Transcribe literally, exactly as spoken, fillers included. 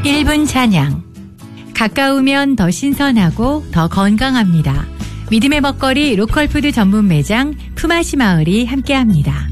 일 분 찬양. 가까우면 더 신선하고 더 건강합니다. 믿음의 먹거리 로컬푸드 전문 매장 품앗이 마을이 함께합니다.